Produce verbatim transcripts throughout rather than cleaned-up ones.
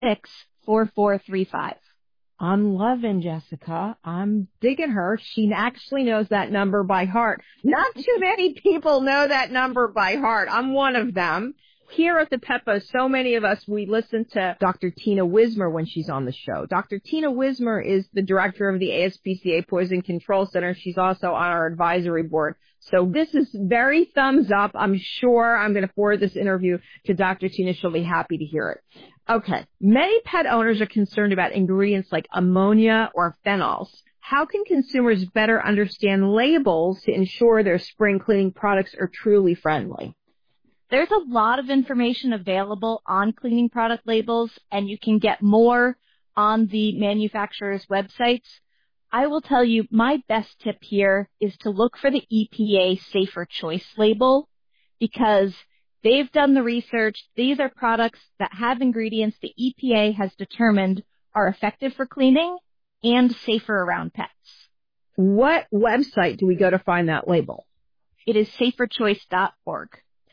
six, four four three five. I'm loving Jessica. I'm digging her. She actually knows that number by heart. Not too many people know that number by heart. I'm one of them. Here at the Pet Buzz, so many of us, we listen to Doctor Tina Wismer when she's on the show. Doctor Tina Wismer is the director of the A S P C A Poison Control Center. She's also on our advisory board. So this is very thumbs up. I'm sure I'm going to forward this interview to Doctor Tina. She'll be happy to hear it. Okay. Many pet owners are concerned about ingredients like ammonia or phenols. How can consumers better understand labels to ensure their spring cleaning products are truly friendly? There's a lot of information available on cleaning product labels, and you can get more on the manufacturer's websites. I will tell you my best tip here is to look for the E P A Safer Choice label, because they've done the research. These are products that have ingredients the E P A has determined are effective for cleaning and safer around pets. What website do we go to find that label? It is safer choice dot org.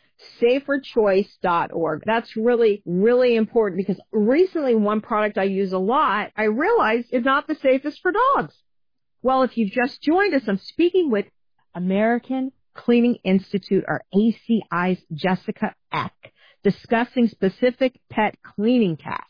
safer choice dot org. That's really, really important, because recently one product I use a lot, I realized is not the safest for dogs. Well, if you've just joined us, I'm speaking with American Cleaning Institute, or A C I's Jessica Eck, discussing specific pet cleaning tasks.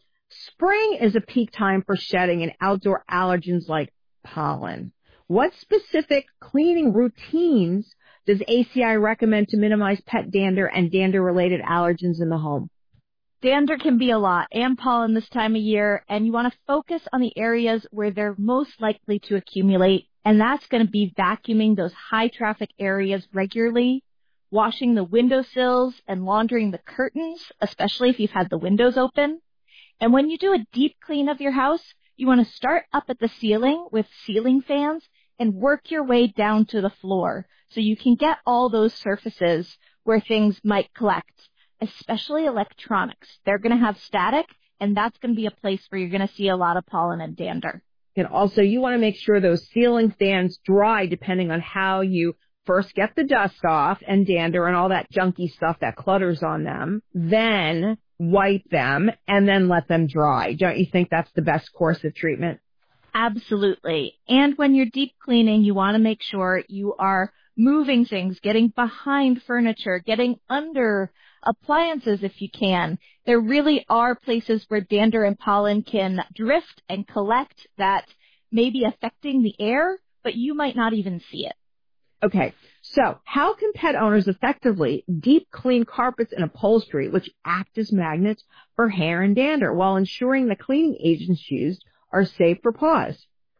Spring is a peak time for shedding and outdoor allergens like pollen. What specific cleaning routines does A C I recommend to minimize pet dander and dander-related allergens in the home? Dander can be a lot, and pollen this time of year, and you want to focus on the areas where they're most likely to accumulate, and that's going to be vacuuming those high-traffic areas regularly, washing the windowsills and laundering the curtains, especially if you've had the windows open. And when you do a deep clean of your house, you want to start up at the ceiling with ceiling fans and work your way down to the floor so you can get all those surfaces where things might collect, especially electronics. They're going to have static, and that's going to be a place where you're going to see a lot of pollen and dander. And also, you want to make sure those ceiling fans dry depending on how you first get the dust off and dander and all that junky stuff that clutters on them, then wipe them, and then let them dry. Don't you think that's the best course of treatment? Absolutely. And when you're deep cleaning, you want to make sure you are moving things, getting behind furniture, getting under appliances if you can. There really are places where dander and pollen can drift and collect that may be affecting the air, but you might not even see it. Okay, so how can pet owners effectively deep clean carpets and upholstery, which act as magnets for hair and dander, while ensuring the cleaning agents used are safe for paws?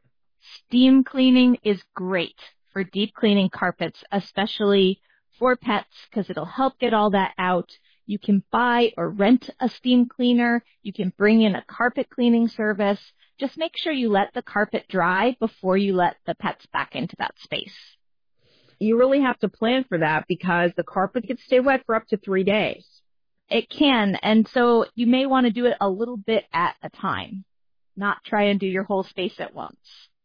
Steam cleaning is great for deep cleaning carpets, especially for pets, because it'll help get all that out. You can buy or rent a steam cleaner. You can bring in a carpet cleaning service. Just make sure you let the carpet dry before you let the pets back into that space. You really have to plan for that, because the carpet can stay wet for up to three days. It can, and so you may want to do it a little bit at a time, not try and do your whole space at once.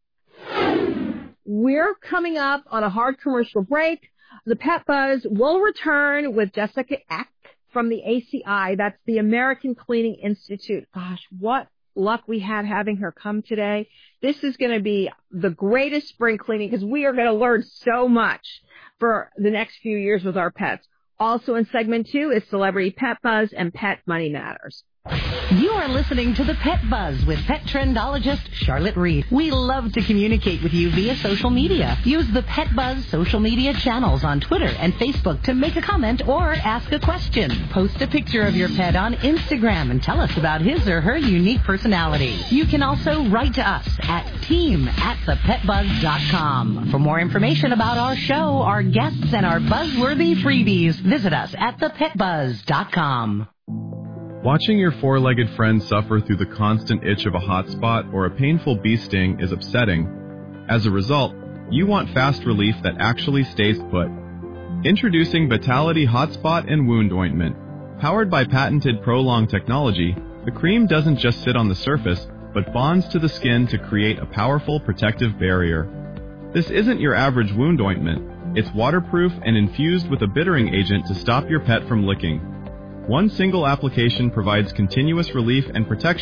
We're coming up on a hard commercial break. The Pet Buzz will return with Jessica Eck from the A C I. That's the American Cleaning Institute. Gosh, what luck we had having her come today. This is going to be the greatest spring cleaning, because we are going to learn so much for the next few years with our pets. Also in segment two is Celebrity Pet Buzz and Pet Money Matters. You are listening to the Pet Buzz with pet trendologist Charlotte Reed. We love to communicate with you via social media. Use the Pet Buzz social media channels on Twitter and Facebook to make a comment or ask a question. Post a picture of your pet on Instagram and tell us about his or her unique personality. You can also write to us at team at the pet buzz dot com. For more information about our show, our guests, and our buzzworthy freebies, visit us at the pet buzz dot com. Watching your four-legged friend suffer through the constant itch of a hot spot or a painful bee sting is upsetting. As a result, you want fast relief that actually stays put. Introducing Vitality Hotspot and Wound Ointment. Powered by patented Prolong technology, the cream doesn't just sit on the surface, but bonds to the skin to create a powerful protective barrier. This isn't your average wound ointment. It's waterproof and infused with a bittering agent to stop your pet from licking. One single application provides continuous relief and protection